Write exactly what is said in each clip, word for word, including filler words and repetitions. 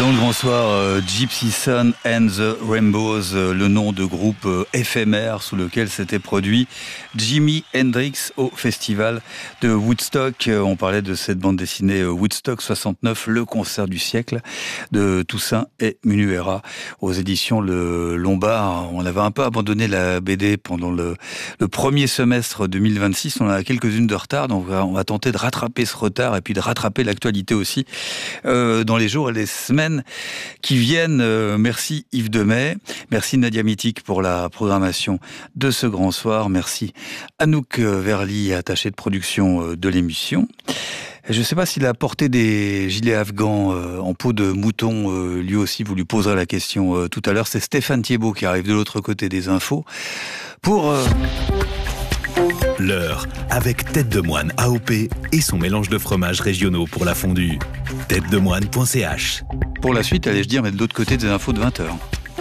Dans le grand soir, euh, Gypsy Sun and the Rainbows, euh, le nom de groupe euh, éphémère sous lequel s'était produit Jimi Hendrix au festival de Woodstock. Euh, on parlait de cette bande dessinée euh, Woodstock soixante-neuf, le concert du siècle de Toussaint et Munuera aux éditions Le Lombard. On avait un peu abandonné la B D pendant le, le premier semestre deux mille vingt-six. On a quelques-unes de retard, donc on va, on va tenter de rattraper ce retard et puis de rattraper l'actualité aussi euh, dans les jours et les semaines qui viennent. Euh, merci Yves Demey, merci Nadia Mitik pour la programmation de ce grand soir, merci Anouk Verly, attachée de production de l'émission. Je ne sais pas s'il a porté des gilets afghans euh, en peau de mouton, euh, lui aussi vous lui poserez la question euh, tout à l'heure. C'est Stéphane Thiebaud qui arrive de l'autre côté des infos pour... Euh... L'heure avec Tête de Moine A O P et son mélange de fromages régionaux pour la fondue. tête de moine point c h. Pour la suite, allais-je dire, mais de l'autre côté des infos de vingt heures.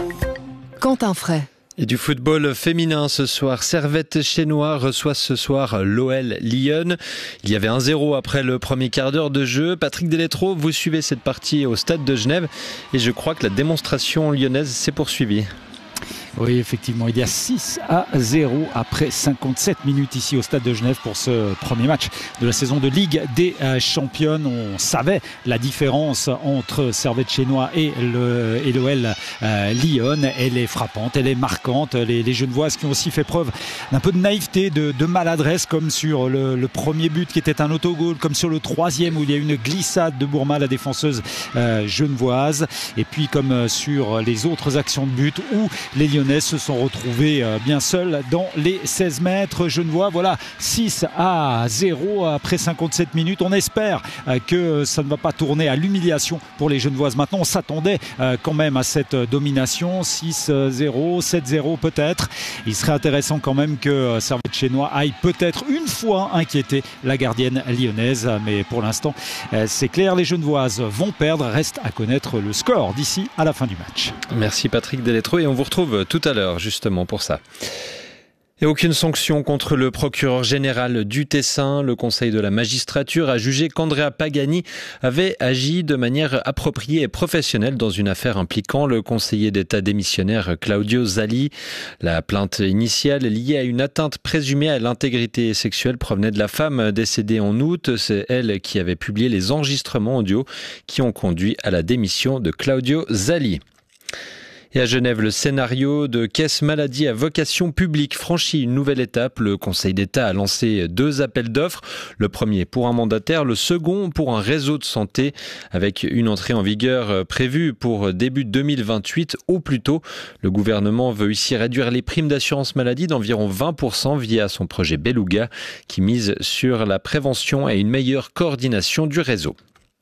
Quentin Fray. Et du football féminin ce soir, Servette Chénois reçoit ce soir l'O L Lyon. Il y avait un zéro après le premier quart d'heure de jeu. Patrick Deletro, vous suivez cette partie au stade de Genève et je crois que la démonstration lyonnaise s'est poursuivie. Oui, effectivement, il y a six à zéro après cinquante-sept minutes ici au stade de Genève pour ce premier match de la saison de Ligue des Championnes. On savait la différence entre Servette Chénois et le et l'O L euh, Lyon. Elle est frappante, elle est marquante. Les, les Genevoises qui ont aussi fait preuve d'un peu de naïveté, de, de maladresse, comme sur le, le premier but qui était un autogol, comme sur le troisième où il y a une glissade de Bourma, la défenseuse euh, genevoise. Et puis comme sur les autres actions de but où les Lyonnais se sont retrouvés bien seuls dans les seize mètres genevois. Voilà, six à zéro après cinquante-sept minutes. On espère que ça ne va pas tourner à l'humiliation pour les Genevoises. Maintenant, on s'attendait quand même à cette domination. six zéro, sept zéro peut-être. Il serait intéressant quand même que Servette Chénois aille peut-être une fois inquiéter la gardienne lyonnaise. Mais pour l'instant, c'est clair, les Genevoises vont perdre. Reste à connaître le score d'ici à la fin du match. Merci Patrick Deletro et on vous retrouve tout à l'heure justement pour ça. Et aucune sanction contre le procureur général du Tessin. Le Conseil de la magistrature a jugé qu'Andrea Pagani avait agi de manière appropriée et professionnelle dans une affaire impliquant le conseiller d'État démissionnaire Claudio Zali. La plainte initiale liée à une atteinte présumée à l'intégrité sexuelle provenait de la femme décédée en août. C'est elle qui avait publié les enregistrements audio qui ont conduit à la démission de Claudio Zali. Et à Genève, le scénario de caisse maladie à vocation publique franchit une nouvelle étape. Le Conseil d'État a lancé deux appels d'offres. Le premier pour un mandataire, le second pour un réseau de santé, avec une entrée en vigueur prévue pour début deux mille vingt-huit au plus tôt. Le gouvernement veut ici réduire les primes d'assurance maladie d'environ vingt pour cent via son projet Beluga, qui mise sur la prévention et une meilleure coordination du réseau.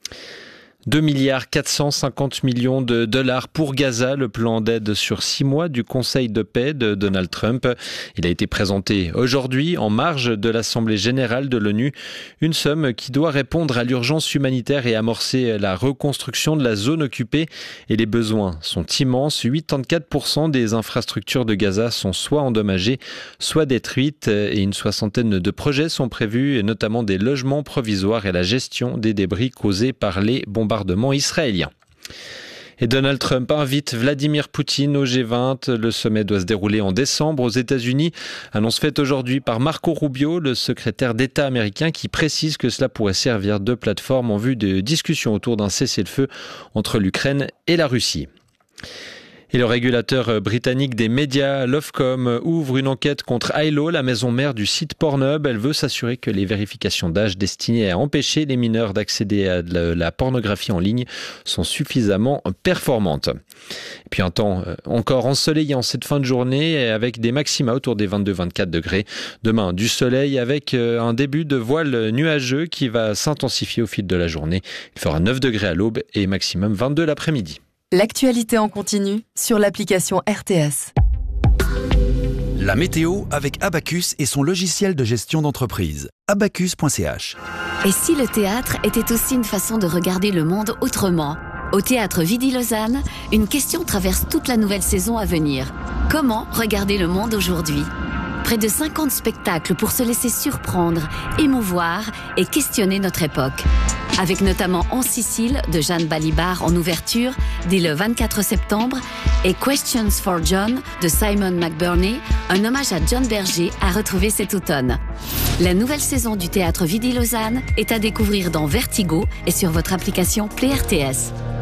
deux milliards quatre cent cinquante millions de dollars pour Gaza, le plan d'aide sur six mois du Conseil de paix de Donald Trump. Il a été présenté aujourd'hui en marge de l'Assemblée générale de l'ONU. Une somme qui doit répondre à l'urgence humanitaire et amorcer la reconstruction de la zone occupée. Et les besoins sont immenses. quatre-vingt-quatorze pour cent des infrastructures de Gaza sont soit endommagées, soit détruites. Et une soixantaine de projets sont prévus, et notamment des logements provisoires et la gestion des débris causés par les bombardements israélien. Et Donald Trump invite Vladimir Poutine au G vingt. Le sommet doit se dérouler en décembre aux États-Unis. Annonce faite aujourd'hui par Marco Rubio, le secrétaire d'État américain, qui précise que cela pourrait servir de plateforme en vue de discussions autour d'un cessez-le-feu entre l'Ukraine et la Russie. Et le régulateur britannique des médias, l'Ofcom, ouvre une enquête contre Ailo, la maison mère du site Pornhub. Elle veut s'assurer que les vérifications d'âge destinées à empêcher les mineurs d'accéder à la pornographie en ligne sont suffisamment performantes. Et puis un temps encore ensoleillé en cette fin de journée avec des maxima autour des vingt-deux à vingt-quatre degrés. Demain, du soleil avec un début de voile nuageux qui va s'intensifier au fil de la journée. Il fera neuf degrés à l'aube et maximum vingt-deux l'après-midi. L'actualité en continu sur l'application R T S. La météo avec Abacus et son logiciel de gestion d'entreprise. abacus point c h. Et si le théâtre était aussi une façon de regarder le monde autrement ? Au théâtre Vidi-Lausanne, une question traverse toute la nouvelle saison à venir. Comment regarder le monde aujourd'hui ? Près de cinquante spectacles pour se laisser surprendre, émouvoir et questionner notre époque. avec notamment En Sicile de Jeanne Balibar en ouverture dès le vingt-quatre septembre et Questions for John de Simon McBurney, un hommage à John Berger à retrouver cet automne. La nouvelle saison du Théâtre Vidi Lausanne est à découvrir dans Vertigo et sur votre application Play R T S.